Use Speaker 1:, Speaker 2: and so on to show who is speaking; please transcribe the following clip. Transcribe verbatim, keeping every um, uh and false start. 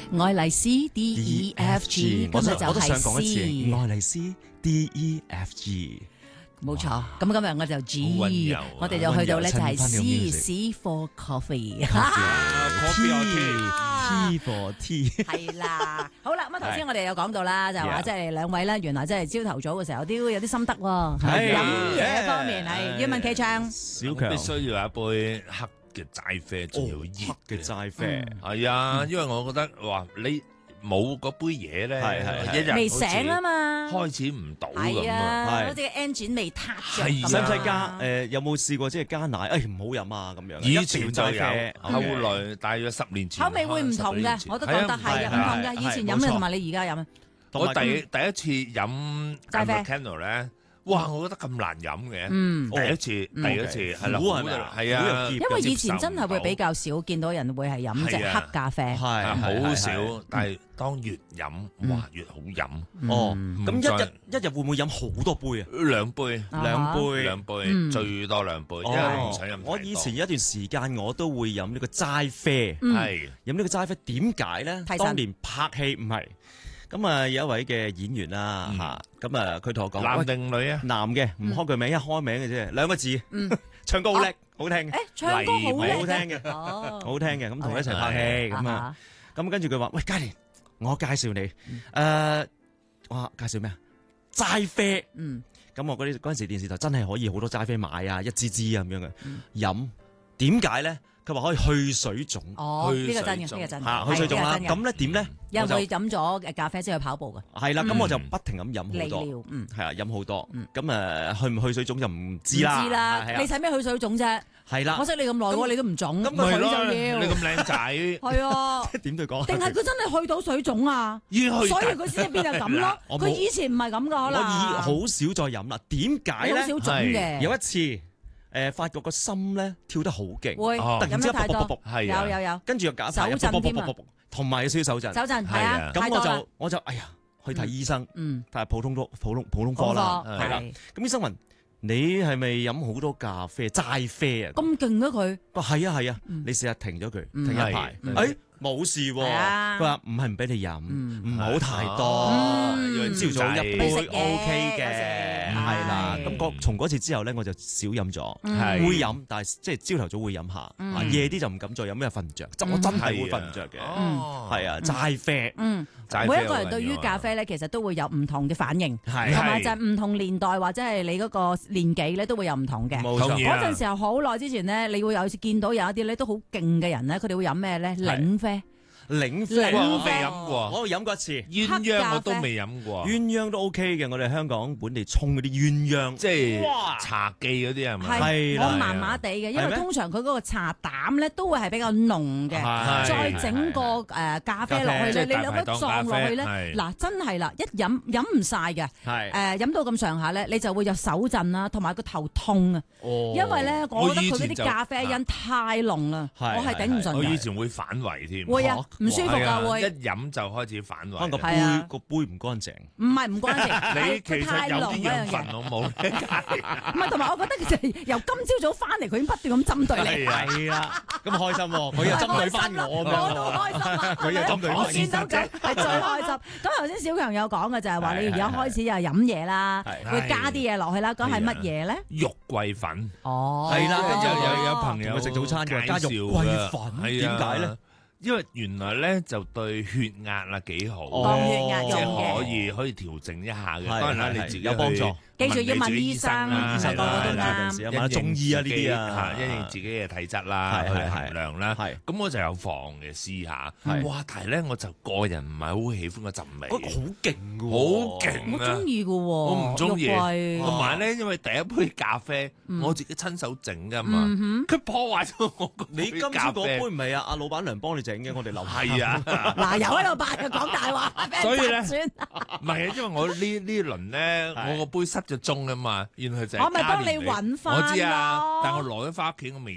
Speaker 1: 愛麗絲 D E F G，
Speaker 2: 我
Speaker 1: 今日就
Speaker 2: 我都想講
Speaker 1: 係
Speaker 2: 一次，
Speaker 1: C，
Speaker 2: 愛麗絲 D E F G。
Speaker 1: 冇錯。咁今日我就 G，
Speaker 3: 好溫柔啊
Speaker 1: 我哋就去到咧就係
Speaker 2: 溫柔襯返個
Speaker 1: C，C for coffee。
Speaker 2: T for T，
Speaker 1: 係啦，好啦，咁啊頭先我哋有講到啦，就係話
Speaker 2: Yeah
Speaker 1: 即係兩位咧，原來即係朝頭早嘅時候有啲有啲心得喎，
Speaker 2: 係
Speaker 1: 飲嘢方面係要問企唱。
Speaker 2: 小
Speaker 3: 必
Speaker 2: 強
Speaker 3: 須要有一杯黑嘅齋啡，仲要熱
Speaker 2: 嘅齋啡，
Speaker 3: 係啊，因為我覺得哇，你冇嗰杯嘢咧，
Speaker 2: 係係係
Speaker 3: 一日
Speaker 1: 未醒啊嘛，
Speaker 3: 開始唔到
Speaker 1: 係
Speaker 3: 咁啊，
Speaker 1: 啊，
Speaker 2: 係
Speaker 1: 好似個 engine 未撻着
Speaker 3: 係
Speaker 1: 咁
Speaker 2: 使唔使
Speaker 1: 啊
Speaker 2: 加？誒有冇試過即係加奶？誒唔好飲啊咁樣。
Speaker 3: 以前就有，
Speaker 2: 一定要齋啡
Speaker 3: 後來大約十年前
Speaker 1: 口味會唔同嘅，我都覺得係啊，唔同嘅。以前飲嘅同埋你而家飲，
Speaker 3: 我第第一次飲
Speaker 1: 齋啡
Speaker 3: Americano 咧，哇！我覺得咁難飲嘅，
Speaker 1: 嗯，
Speaker 3: 第一次第一次係啦，
Speaker 2: 苦係咪啊
Speaker 3: 係啊，
Speaker 1: 因為以前真係會比較少見到人會係飲隻黑咖啡。
Speaker 2: 係
Speaker 3: 好少，但係當越飲哇越好飲，
Speaker 2: 哦，
Speaker 1: 嗯
Speaker 2: 咁
Speaker 3: 唔再
Speaker 2: 一日一日會唔會飲好多杯啊？
Speaker 3: 兩杯
Speaker 2: 兩杯
Speaker 3: 兩杯
Speaker 1: 嗯
Speaker 3: 最多兩杯，因為唔想飲太多。
Speaker 2: 我以前有一段時間我都會飲呢個齋啡，
Speaker 1: 嗯
Speaker 3: 係
Speaker 2: 飲呢個齋啡點解咧？
Speaker 1: 提神
Speaker 2: 當年拍戲唔係，咁啊有一位嘅演員啦
Speaker 3: 嗯
Speaker 2: 嚇，咁啊佢同我講，
Speaker 3: 男
Speaker 2: 喂
Speaker 3: 定女啊？
Speaker 2: 男嘅唔開佢名，一開名嘅啫，兩個字，
Speaker 1: 嗯
Speaker 2: 唱歌好叻，好聽嘅，
Speaker 1: 誒，唱歌好
Speaker 2: 好
Speaker 1: 叻
Speaker 2: 好聽嘅，
Speaker 1: 哦，
Speaker 2: 好聽嘅，咁同佢一齊拍戲咁啊。
Speaker 1: 啊，
Speaker 2: 咁跟住佢話：喂，嘉蓮，我介紹你，誒，哇，介紹咩啊？齋啡。
Speaker 1: 嗯，
Speaker 2: 咁我嗰啲嗰陣時電視台真係可以好多齋啡買啊，一支支啊咁樣嘅
Speaker 1: 嗯
Speaker 2: 飲。點解咧？佢話可以去水腫，
Speaker 1: 哦，
Speaker 3: 去
Speaker 1: 呢個真嘅，
Speaker 3: 水腫
Speaker 1: 呢個真嘅，
Speaker 2: 嚇去水腫啦。
Speaker 1: 係呢個真嘅
Speaker 2: 咁咧點咧？我就
Speaker 1: 有人會飲咗嘅咖啡先去跑步嘅，
Speaker 2: 係啦，咁
Speaker 1: 嗯
Speaker 2: 我就不停咁飲好
Speaker 1: 利
Speaker 2: 多，
Speaker 1: 尿，嗯。
Speaker 2: 係啊，飲好多
Speaker 1: 嗯。
Speaker 2: 咁誒去唔去水腫就唔知
Speaker 1: 知
Speaker 2: 啦。
Speaker 1: 啦，
Speaker 2: 係啊
Speaker 1: 你使咩去水腫啫？
Speaker 2: 係啦
Speaker 1: 我，識你咁耐喎，
Speaker 2: 咁
Speaker 1: 你都唔腫，
Speaker 2: 咁
Speaker 1: 佢就
Speaker 3: 咪咯，
Speaker 1: 要。
Speaker 3: 你咁靚仔，
Speaker 1: 係啊，
Speaker 2: 點對講？
Speaker 1: 定係佢真係去到水腫啊？
Speaker 3: 要去
Speaker 1: 所以佢先至變就咁咯。
Speaker 2: 我冇
Speaker 1: 佢以前唔係咁噶，可
Speaker 2: 我
Speaker 1: 能。
Speaker 2: 以好少再飲啦。點解咧？
Speaker 1: 你好少腫嘅。
Speaker 2: 有一次誒，發覺個心咧跳得好勁，
Speaker 1: 會
Speaker 3: 哦
Speaker 1: 飲得太多，
Speaker 3: 係啊
Speaker 1: 有有有
Speaker 2: 跟住又假排
Speaker 1: 手震添啊
Speaker 2: 同埋有少少手震。
Speaker 1: 手震係啊
Speaker 3: 係啊，
Speaker 2: 咁
Speaker 1: 太多啦
Speaker 2: 我就我就哎呀去睇醫生，
Speaker 1: 嗯
Speaker 2: 睇下普通科普通普通科啦，
Speaker 1: 普通科
Speaker 2: 係啦。咁醫生問你係咪飲好多咖啡齋啡啊？
Speaker 1: 咁勁啊佢，
Speaker 2: 佢話係啊係啊，
Speaker 1: 嗯
Speaker 2: 你試下停咗佢，
Speaker 1: 嗯
Speaker 2: 停一排，
Speaker 3: 係
Speaker 2: 誒冇事喎。
Speaker 1: 係啊
Speaker 2: 佢話唔係唔俾你飲，
Speaker 1: 嗯
Speaker 2: 唔好太多，
Speaker 1: 嗯
Speaker 2: 朝早一杯
Speaker 1: 俾食
Speaker 2: O
Speaker 1: 嘢
Speaker 2: K
Speaker 1: 有時
Speaker 2: 嘅，
Speaker 1: 係
Speaker 2: 係啦。咁嗰從嗰次之後咧，我就少飲咗，
Speaker 1: 嗯
Speaker 3: 係
Speaker 2: 會飲，但係即係朝頭早會飲下，
Speaker 1: 嗯
Speaker 2: 啊夜啲就唔敢再飲，因為瞓唔着。真我真係會瞓唔着嘅，
Speaker 3: 哦
Speaker 2: 係啊，齋啡
Speaker 1: 嗯，
Speaker 3: 齋啡
Speaker 1: 每一個人對於咖啡咧，其實都會有唔同嘅反應，
Speaker 2: 係
Speaker 1: 同埋就係唔同年代或者係你嗰個年紀咧，都會有唔同嘅。
Speaker 2: 冇錯
Speaker 3: 同意。
Speaker 1: 嗰陣時候好耐之前咧，你會有見到有一啲咧都好勁嘅人咧，佢哋會飲咩咧？檸啡。
Speaker 2: 檸啡
Speaker 1: 檸
Speaker 3: 哇我未
Speaker 1: 啡
Speaker 3: 飲過，
Speaker 2: 我飲過一次，
Speaker 3: 鴛鴦我都未飲過，
Speaker 2: 鴛鴦都 OK 嘅。我哋香港本地沖嗰啲鴛鴦，
Speaker 3: 即係
Speaker 2: 哇
Speaker 3: 茶記嗰啲係咪？
Speaker 1: 係
Speaker 2: 係啦
Speaker 1: 我麻麻地嘅，因
Speaker 2: 係咩
Speaker 1: 為通常佢嗰個茶膽咧都會係比較濃嘅，
Speaker 2: 係
Speaker 1: 再整個誒咖啡落去咧，你兩個撞落去咧，嗱真係啦，一飲飲唔晒嘅，
Speaker 2: 係
Speaker 1: 誒飲到咁上下咧，你就會有手震啦，同埋個頭痛啊，
Speaker 2: 哦
Speaker 1: 因為咧，我覺得佢嗰啲
Speaker 3: 我以前就
Speaker 1: 咖啡因太濃啦，
Speaker 2: 係
Speaker 1: 我係頂唔順
Speaker 3: 我以
Speaker 1: 嘅，
Speaker 3: 前會反胃添，
Speaker 1: 會啊
Speaker 2: 嚇
Speaker 1: 唔舒服
Speaker 3: 係啊
Speaker 1: 㗎會，
Speaker 3: 一飲就開始反胃
Speaker 2: 可能個。
Speaker 1: 係啊
Speaker 2: 杯個杯唔乾淨，
Speaker 1: 唔係唔關事，
Speaker 3: 你其
Speaker 1: 佢太濃
Speaker 3: 實有啲
Speaker 1: 嗰樣嘢，
Speaker 3: 養分好冇？
Speaker 1: 唔係同埋我覺得佢就係由今朝早翻嚟，佢已經不斷咁針對你。
Speaker 3: 係啊
Speaker 2: 係啦，咁開心喎，佢又針對翻我咁
Speaker 1: 我都
Speaker 2: 樣，
Speaker 1: 開心啊！
Speaker 2: 佢又針對
Speaker 1: 我
Speaker 2: 翻
Speaker 1: 見到咁係最開心。咁頭先小強有講嘅就係話，你而家開始又飲嘢啦，
Speaker 2: 係
Speaker 1: 會加啲嘢落去啦。咁係乜嘢咧？
Speaker 3: 肉桂粉
Speaker 1: 哦，
Speaker 2: 係啦跟住
Speaker 3: 有有朋友
Speaker 2: 同佢食早餐嘅加肉桂粉，
Speaker 3: 係啊
Speaker 2: 點解咧？
Speaker 3: 因為原來咧就對血壓啊幾好，
Speaker 2: 哦
Speaker 1: 降血壓
Speaker 3: 即
Speaker 1: 用
Speaker 3: 係可
Speaker 1: 嘅。
Speaker 3: 以可以調整一下嘅。
Speaker 2: 係
Speaker 3: 當然啦，
Speaker 2: 係係
Speaker 3: 你自己
Speaker 2: 有幫助
Speaker 3: 去
Speaker 1: 記住要問
Speaker 3: 你自己
Speaker 1: 醫生
Speaker 3: 啦
Speaker 1: 醫生
Speaker 3: 係啦
Speaker 1: 講嗰啲啦
Speaker 2: 平時啊問下中醫啊呢啲啊，
Speaker 3: 嚇因應自己嘅體質啦，去
Speaker 2: 係係
Speaker 3: 衡量啦。
Speaker 2: 係
Speaker 3: 咁我就有放嘅試下，
Speaker 2: 係
Speaker 3: 哇！但係咧我就個人唔係好喜歡嗰陣味，
Speaker 2: 嗰個好勁嘅喎，
Speaker 3: 好勁
Speaker 1: 我中意嘅喎，我
Speaker 3: 我唔中意
Speaker 1: 肉桂
Speaker 3: 同埋咧，因為第一杯咖啡我自己親手整噶嘛，佢破壞咗我個
Speaker 2: 你今朝嗰杯唔係啊？阿老闆娘幫你整嘅，我哋樓下
Speaker 3: 係啊。
Speaker 1: 嗱，又喺度扮嘅講大話，
Speaker 3: 所以咧
Speaker 1: 算
Speaker 3: 唔係啊，因為我呢呢輪咧，
Speaker 2: 係
Speaker 3: 我個杯失咗蹤啊嘛，原來就係
Speaker 1: 我咪幫你
Speaker 3: 加年
Speaker 1: 揾返
Speaker 3: 我知啊
Speaker 1: 咯，
Speaker 3: 但我攞咗翻屋企，我未